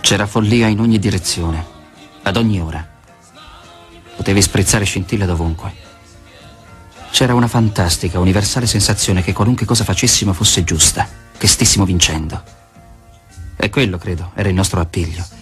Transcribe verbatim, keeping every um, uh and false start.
C'era follia in ogni direzione, ad ogni ora. Potevi sprizzare scintille dovunque. C'era una fantastica, universale sensazione che qualunque cosa facessimo fosse giusta, che stessimo vincendo. E quello, credo, era il nostro appiglio.